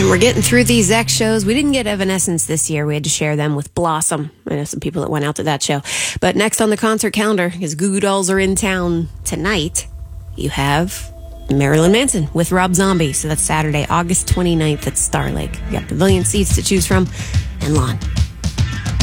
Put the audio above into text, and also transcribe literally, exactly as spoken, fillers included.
And we're getting through these X shows. We didn't get Evanescence this year. We had to share them with Blossom. I know some people that went out to that show. But next on the concert calendar, because Goo Goo Dolls are in town tonight, you have Marilyn Manson with Rob Zombie. So that's Saturday, August twenty-ninth at Star Lake. You got pavilion seats to choose from and lawn.